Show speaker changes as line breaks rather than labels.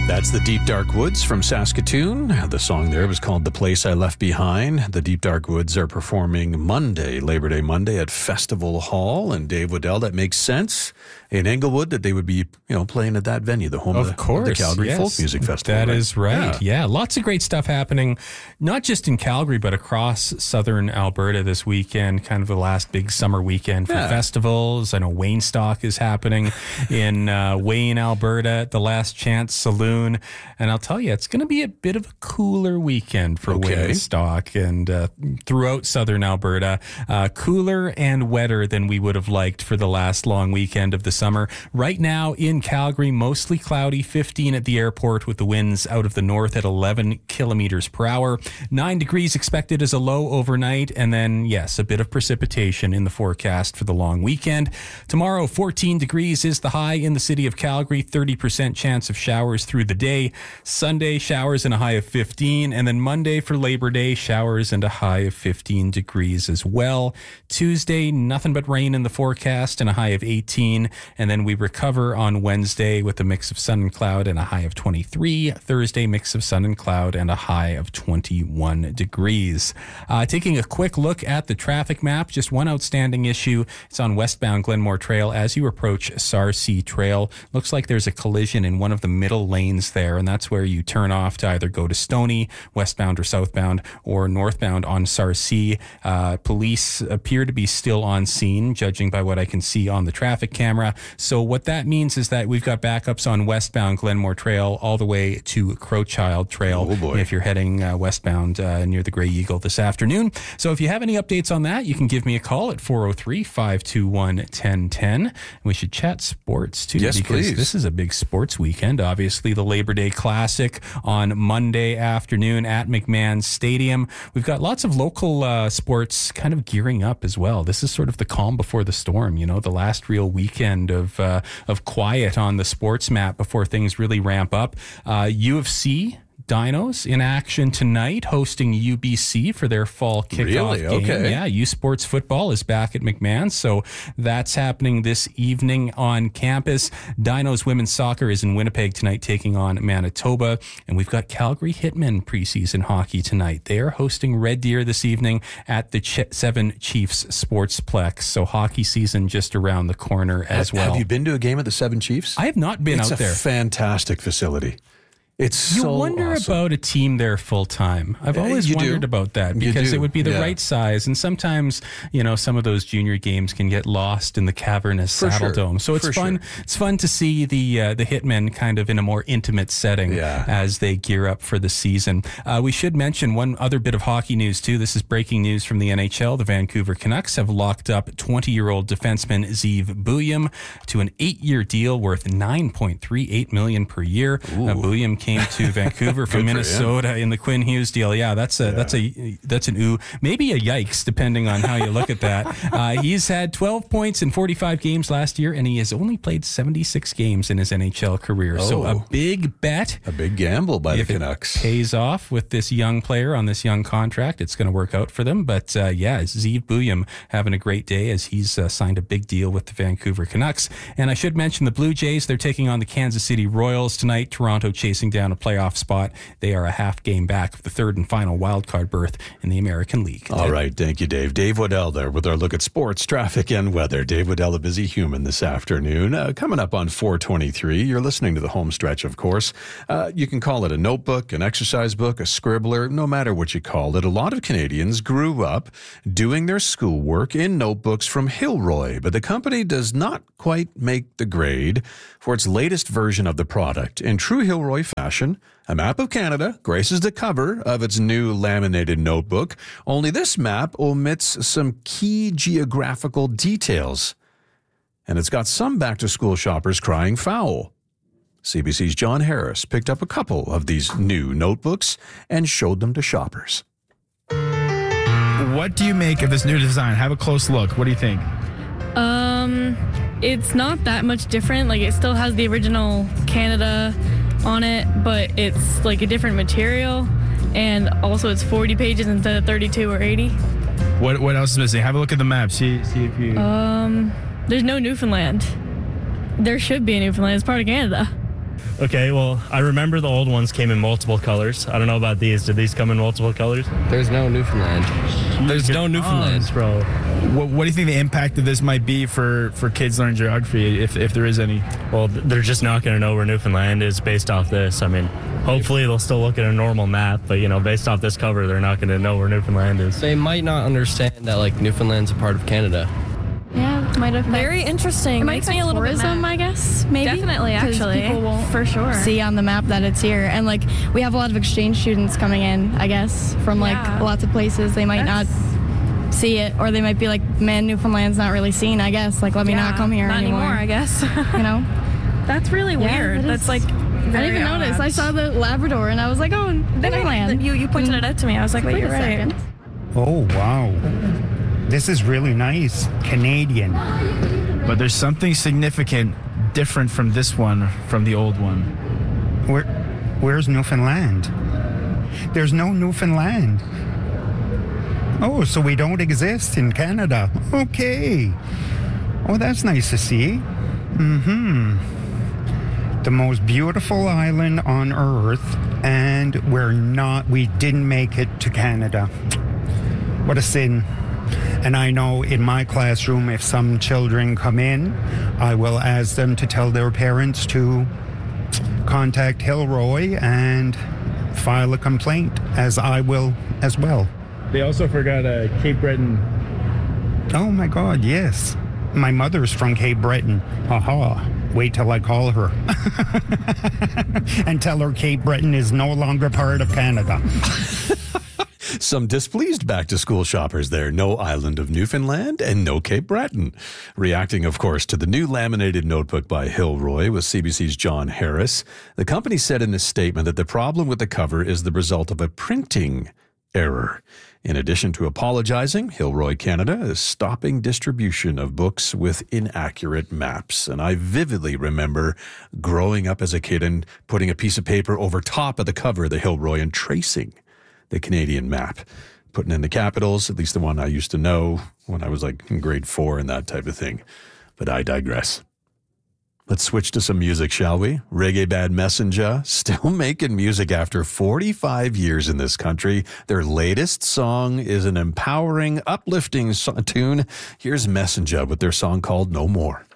That's the Deep Dark Woods from Saskatoon. The song there was called The Place I Left Behind. The Deep Dark Woods are performing Monday, Labor Day Monday, at Festival Hall. And Dave Waddell, that makes sense in Englewood that they would be, playing at that venue, the home of the Calgary Folk Music Festival.
That is right. Yeah, lots of great stuff happening, not just in Calgary, but across southern Alberta this weekend, kind of the last big summer weekend for festivals. I know Waynestock is happening in Wayne, Alberta, at the Last Chance Saloon. And I'll tell you, it's going to be a bit of a cooler weekend for Waynestock and throughout southern Alberta. Cooler and wetter than we would have liked for the last long weekend of the summer. Right now in Calgary, mostly cloudy, 15 at the airport with the winds out of the north at 11 kilometers per hour. 9 degrees expected as a low overnight. And then, yes, a bit of precipitation in the forecast for the long weekend. Tomorrow, 14 degrees is the high in the city of Calgary. 30% chance of showers through the day. Sunday, showers and a high of 15. And then Monday for Labor Day, showers and a high of 15 degrees as well. Tuesday, nothing but rain in the forecast and a high of 18. And then we recover on Wednesday with a mix of sun and cloud and a high of 23. Thursday, mix of sun and cloud and a high of 21 degrees. Taking a quick look at the traffic map, just one outstanding issue. It's on westbound Glenmore Trail as you approach Sarcee Trail. Looks like there's a collision in one of the middle lanes there, and that's where you turn off to either go to Stoney, westbound or southbound, or northbound on Sarcee. Police appear to be still on scene, judging by what I can see on the traffic camera. So what that means is that we've got backups on westbound Glenmore Trail all the way to Crowchild Trail if you're heading westbound near the Grey Eagle this afternoon. So if you have any updates on that, you can give me a call at 403-521-1010. We should chat sports too, because
please.
This is a big sports weekend. Obviously, the Labor Day Classic on Monday afternoon at McMahon Stadium. We've got lots of local sports kind of gearing up as well. This is sort of the calm before the storm, the last real weekend of quiet on the sports map before things really ramp up. UFC Dinos in action tonight, hosting UBC for their fall kickoff game. Yeah, U Sports Football is back at McMahon, so that's happening this evening on campus. Dinos women's soccer is in Winnipeg tonight, taking on Manitoba, and we've got Calgary Hitmen preseason hockey tonight. They are hosting Red Deer this evening at the Seven Chiefs Sportsplex, so hockey season just around the corner as well.
Have you been to a game at the Seven Chiefs?
I have not been out there.
It's a fantastic facility. It's
you
so
wonder
awesome.
about a team there full time. I've always wondered about that because it would be the right size. And sometimes, some of those junior games can get lost in the cavernous Saddle Dome. So it's fun. It's fun to see the Hitmen kind of in a more intimate setting as they gear up for the season. We should mention one other bit of hockey news too. This is breaking news from the NHL. The Vancouver Canucks have locked up 20-year-old defenseman Zeev Buium to an 8-year deal worth $9.38 million per year. Buium came to Vancouver from Minnesota in the Quinn Hughes deal. Yeah, that's an ooh, maybe a yikes, depending on how you look at that. He's had 12 points in 45 games last year, and he has only played 76 games in his NHL career. So a big bet.
A big gamble by the Canucks.
If it pays off with this young player on this young contract, it's going to work out for them. But Zeev Buium having a great day as he's signed a big deal with the Vancouver Canucks. And I should mention the Blue Jays. They're taking on the Kansas City Royals tonight. Toronto chasing down a playoff spot. They are a half game back of the third and final wildcard berth in the American League.
All right. Thank you, Dave. Dave Waddell there with our look at sports, traffic, and weather. Dave Waddell, a busy human this afternoon. Coming up on 423, you're listening to the home stretch, of course. You can call it a notebook, an exercise book, a scribbler, no matter what you call it. A lot of Canadians grew up doing their schoolwork in notebooks from Hilroy, but the company does not quite make the grade for its latest version of the product. In true Hilroy fashion, a map of Canada graces the cover of its new laminated notebook, only this map omits some key geographical details. And it's got some back-to-school shoppers crying foul. CBC's John Harris picked up a couple of these new notebooks and showed them to shoppers.
What do you make of this new design? Have a close look. What do you think?
It's not that much different. Like, it still has the original Canada on it, but it's like a different material, and also it's 40 pages instead of 32 or 80.
What else is missing? Have a look at the map. See if you...
There's no Newfoundland. There should be a Newfoundland. It's part of Canada.
Okay, well, I remember the old ones came in multiple colors. I don't know about these. Did these come in multiple colors?
There's no Newfoundland. There's no Newfoundland.
Bro.
What do you think the impact of this might be for kids learning geography, if there is any?
Well, they're just not going to know where Newfoundland is based off this. I mean, hopefully they'll still look at a normal map, but, based off this cover, they're not going to know where Newfoundland is.
They might not understand that, Newfoundland's a part of Canada.
Yeah, might have.
Very interesting.
It might
Makes
affect
me a little
tourism,
bit mad.
I guess. Maybe
Definitely,
'cause
actually.
people won't
for sure
see on the map that it's here, and we have a lot of exchange students coming in, I guess, from lots of places. They might not see it, or they might be like, man, Newfoundland's not really seen, I guess, let me not come here
not
anymore,
I guess. That's really weird. That's
I didn't even notice. I saw the Labrador and I was like, oh, Newfoundland.
You pointed it out to me. I was like, wait, you're right.
Oh, wow. This is really nice. Canadian.
But there's something significant different from this one, from the old one.
Where's Newfoundland? There's no Newfoundland. Oh, so we don't exist in Canada. Okay. Oh, that's nice to see. The most beautiful island on Earth, and we didn't make it to Canada. What a sin. And I know in my classroom, if some children come in, I will ask them to tell their parents to contact Hilroy and file a complaint, as I will as well.
They also forgot Cape Breton.
Oh my God, yes. My mother's from Cape Breton. Haha. Wait till I call her. And tell her Cape Breton is no longer part of Canada.
Some displeased back-to-school shoppers there. No island of Newfoundland and no Cape Breton. Reacting, of course, to the new laminated notebook by Hilroy with CBC's John Harris, the company said in a statement that the problem with the cover is the result of a printing error. In addition to apologizing, Hilroy Canada is stopping distribution of books with inaccurate maps. And I vividly remember growing up as a kid and putting a piece of paper over top of the cover of the Hilroy and tracing the Canadian map, putting in the capitals, at least the one I used to know when I was in grade 4 and that type of thing. But I digress. Let's switch to some music, shall we? Reggae Bad Messenger, still making music after 45 years in this country. Their latest song is an empowering, uplifting tune. Here's Messenger with their song called No More.